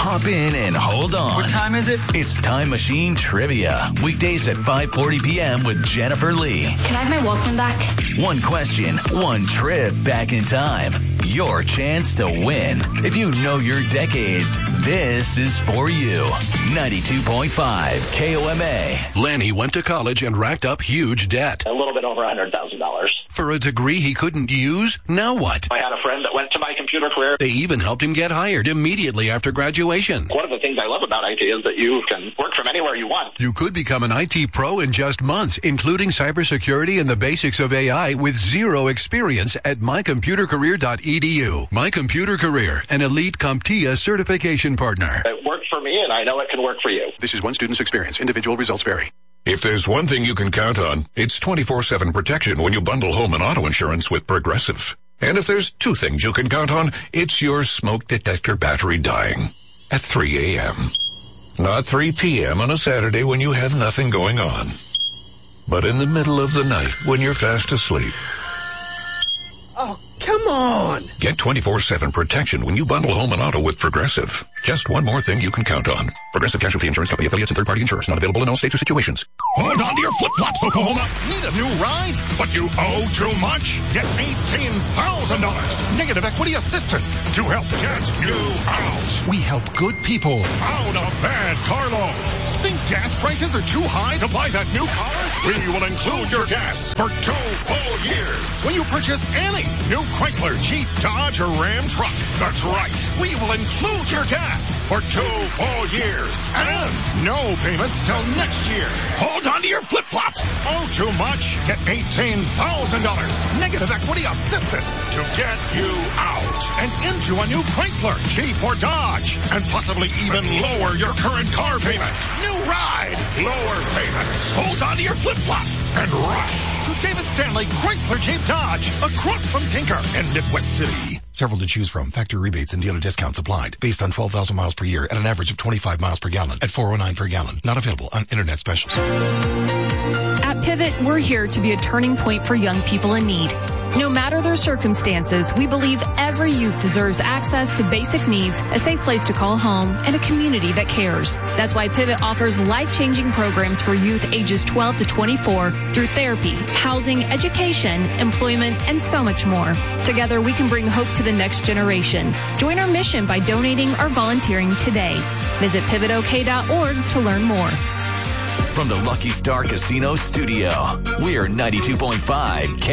hop in and hold on. What time is it? It's Time Machine Trivia. Weekdays at 5:40 p.m. with Jennifer Lee. Can I have my Walkman back? One question, one trip back in time. Your chance to win. If you know your decades, this is for you. 92.5 KOMA. Lanny went to college and racked up huge debt. A little bit over $100,000. For a degree he couldn't use? Now what? I had a friend that went to my computer career. They even helped him get hired immediately after graduation. One of the things I love about IT is that you can work from anywhere you want. You could become an IT pro in just months, including cybersecurity and the basics of AI with zero experience at mycomputercareer.edu. My Computer Career, an elite CompTIA certification partner. It worked for me, and I know it can work for you. This is one student's experience. Individual results vary. If there's one thing you can count on, it's 24/7 protection when you bundle home and auto insurance with Progressive. And if there's two things you can count on, it's your smoke detector battery dying at 3 a.m. Not 3 p.m. on a Saturday when you have nothing going on, but in the middle of the night when you're fast asleep. Oh, come on! Get 24/7 protection when you bundle home and auto with Progressive. Just one more thing you can count on. Progressive Casualty Insurance Company affiliates and third-party insurers not available in all states or situations. Hold on to your flip-flops, Oklahoma. Need a new ride? But you owe too much? Get $18,000 negative equity assistance to help get you out. We help good people Out of bad car loans. Think gas prices are too high to buy that new car? We will include your gas for 2 full years when you purchase any new Chrysler, Jeep, Dodge, or Ram truck. That's right. We will include your gas for 2 full years and no payments till next year. Hold on to your flip-flops. Owe too much? Get $18,000 negative equity assistance to get you out and into a new Chrysler, Jeep, or Dodge, and possibly even lower your current car payment. New ride, lower payments. Hold on to your flip-flops and rush to David Stanley Chrysler Jeep Dodge across from Tinker in Midwest City. Several to choose from. Factory rebates and dealer discounts applied. Based on 12,000 miles per year at an average of 25 miles per gallon at $4.09 per gallon. Not available on internet specials. At Pivot, we're here to be a turning point for young people in need. No matter their circumstances, we believe every youth deserves access to basic needs, a safe place to call home, and a community that cares. That's why Pivot offers life-changing programs for youth ages 12 to 24 through therapy, housing, education, employment, and so much more. Together, we can bring hope to the next generation. Join our mission by donating or volunteering today. Visit pivotok.org to learn more. From the Lucky Star Casino studio, we're 92.5